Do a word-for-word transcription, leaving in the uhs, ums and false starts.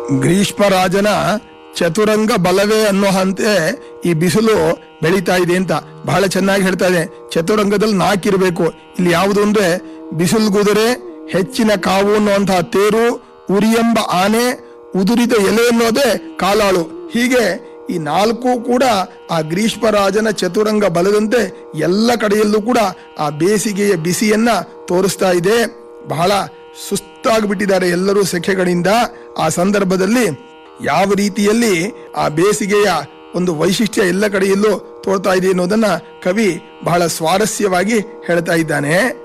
ಗ್ರೀಷ್ಮರಾಜನ ಚತುರಂಗ ಬಲವೇ ಅನ್ನೋ ಹಂತೆ ಈ ಬಿಸಿಲು ಬೆಳೀತಾ ಇದೆ ಅಂತ ಬಹಳ ಚೆನ್ನಾಗಿ ಹೇಳ್ತಾ ಇದೆ. ಚತುರಂಗದಲ್ಲಿ ನಾಲ್ಕಿರ್ಬೇಕು. ಇಲ್ಲಿ ಯಾವುದು ಅಂದ್ರೆ ಬಿಸಿಲು ಗುದುರೆ, ಹೆಚ್ಚಿನ ಕಾವು ಅನ್ನುವಂತಹ ತೇರು, ಉರಿಯೆಂಬ ಆನೆ, ಉದುರಿದ ಎಲೆ ಅನ್ನೋದೇ ಕಾಲಾಳು. ಹೀಗೆ ಈ ನಾಲ್ಕು ಕೂಡ ಆ ಗ್ರೀಷ್ಮರಾಜನ ಚತುರಂಗ ಬಲದಂತೆ ಎಲ್ಲ ಕಡೆಯಲ್ಲೂ ಕೂಡ ಆ ಬೇಸಿಗೆಯ ಬಿಸಿಯನ್ನ ತೋರಿಸ್ತಾ ಇದೆ. ಬಹಳ ಸುಸ್ತಾಗ್ಬಿಟ್ಟಿದ್ದಾರೆ ಎಲ್ಲರೂ ಸೆಖೆಗಳಿಂದ. ಆ ಸಂದರ್ಭದಲ್ಲಿ ಯಾವ ರೀತಿಯಲ್ಲಿ ಆ ಬೇಸಿಗೆಯ ಒಂದು ವೈಶಿಷ್ಟ್ಯ ಎಲ್ಲ ಕಡೆಯಲ್ಲೂ ತೋರ್ತಾ ಇದೆ ಅನ್ನೋದನ್ನ ಕವಿ ಬಹಳ ಸ್ವಾರಸ್ಯವಾಗಿ ಹೇಳ್ತಾ ಇದ್ದಾನೆ.